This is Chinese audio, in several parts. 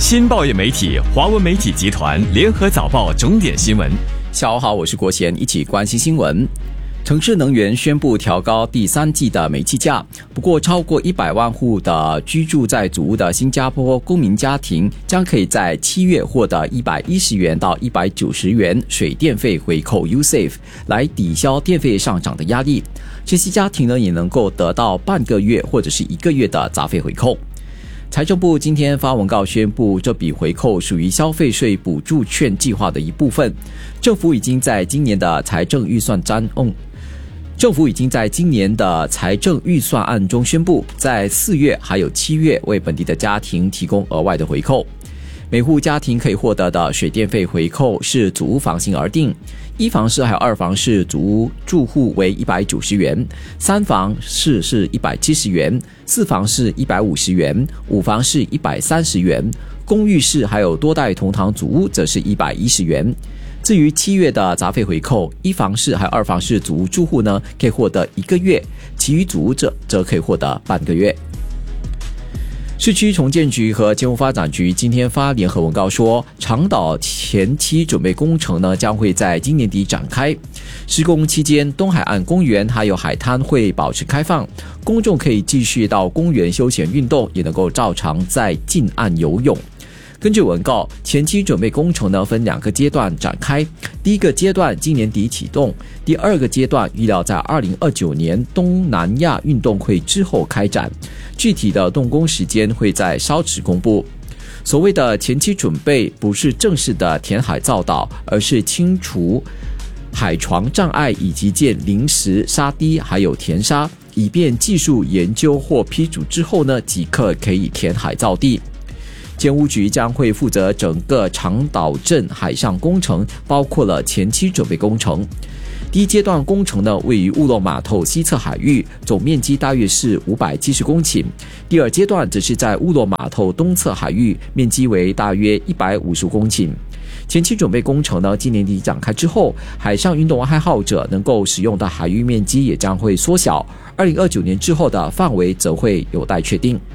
新报业媒体华文媒体集团联合早报重点新闻。 下午好，我是国贤，一起关心新闻。城市能源宣布调高第三季的煤气价，不过超过100万户的居住在祖屋的新加坡公民家庭将可以在7月获得110元到190元水电费回扣 USAVE 来抵消电费上涨的压力。这些家庭呢也能够得到半个月或者是1个月的杂费回扣。财政部今天发文告宣布，这笔回扣属于消费税补助券计划的一部分。政府已经在今年的财政预算案中宣布，在4月还有7月为本地的家庭提供额外的回扣。每户家庭可以获得的水电费回扣是祖屋房型而定，1房室还有2房室祖屋住户为190元，3房室是170元，4房室150元，5房室130元，公寓室还有多代同堂祖屋则是110元。至于7月的杂费回扣，1房室还有2房室祖屋住户呢可以获得1个月，其余祖屋者则可以获得半个月。市区重建局和建屋发展局今天发联合文告说，长岛前期准备工程呢将会在今年底展开。施工期间，东海岸公园还有海滩会保持开放，公众可以继续到公园休闲运动，也能够照常在近岸游泳。根据文告，前期准备工程呢分2个阶段展开，第一个阶段今年底启动，第二个阶段预料在2029年东南亚运动会之后开展，具体的动工时间会在稍迟公布。所谓的前期准备不是正式的填海造岛，而是清除海床障碍以及建临时沙堤还有填沙，以便技术研究或批准之后呢即刻可以填海造地。建屋局将会负责整个长岛镇海上工程，包括了前期准备工程。第一阶段工程呢位于乌龙码头西侧海域，总面积大约是570公顷。第二阶段则是在乌龙码头东侧海域，面积为大约150公顷。前期准备工程呢今年底展开之后，海上运动爱好者能够使用的海域面积也将会缩小，2029年之后的范围则会有待确定。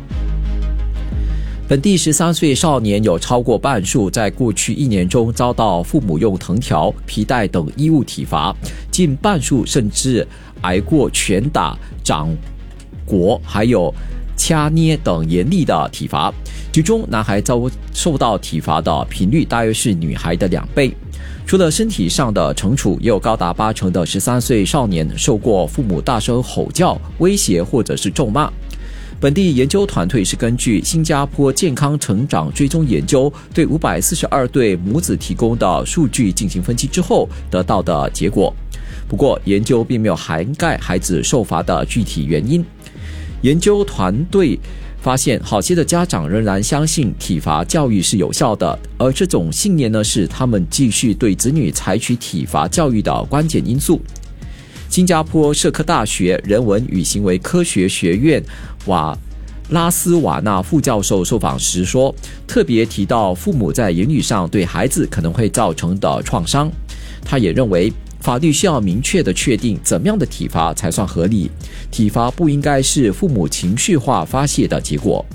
本地13岁少年有超过半数在过去1年中遭到父母用藤条、皮带等衣物体罚，近半数甚至挨过拳打、掌掴还有掐捏等严厉的体罚，其中男孩受到体罚的频率大约是女孩的2倍。除了身体上的惩处，也有高达80%的13岁少年受过父母大声吼叫、威胁或者是咒骂。本地研究团队是根据新加坡健康成长追踪研究对542对母子提供的数据进行分析之后得到的结果。不过，研究并没有涵盖孩子受罚的具体原因。研究团队发现，好些的家长仍然相信体罚教育是有效的，而这种信念呢，是他们继续对子女采取体罚教育的关键因素。新加坡社科大学人文与行为科学学院拉斯瓦纳副教授受访时说，特别提到父母在言语上对孩子可能会造成的创伤。他也认为，法律需要明确的确定怎么样的体罚才算合理，体罚不应该是父母情绪化发泄的结果。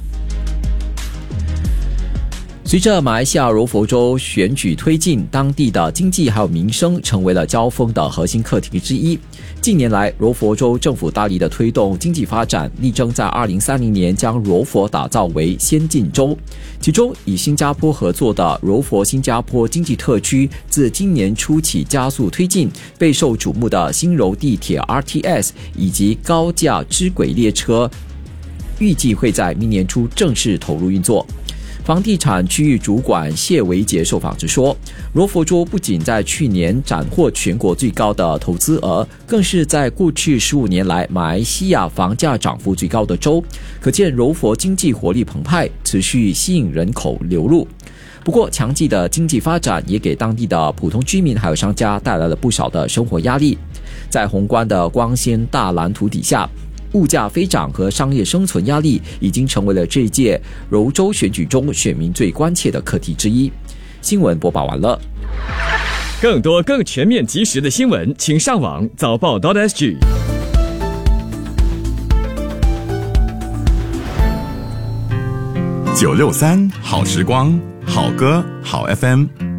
随着马来西亚柔佛州选举推进，当地的经济还有民生成为了交锋的核心课题之一。近年来，柔佛州政府大力的推动经济发展，力争在2030年将柔佛打造为先进州。其中，与新加坡合作的柔佛新加坡经济特区自今年初起加速推进，备受瞩目的新柔地铁 RTS 以及高架支轨列车，预计会在明年初正式投入运作。房地产区域主管谢维杰受访时说，柔佛州不仅在去年斩获全国最高的投资额，更是在过去15年来马来西亚房价涨幅最高的州，可见柔佛经济活力澎湃，持续吸引人口流入。不过，强劲的经济发展也给当地的普通居民还有商家带来了不少的生活压力。在宏观的光鲜大蓝图底下，物价飞涨和商业生存压力已经成为了这一届柔州选举中选民最关切的课题之一。新闻播报完了。 更多更全面及时的新闻，请上网早报.sg。 963好时光，好歌好 FM。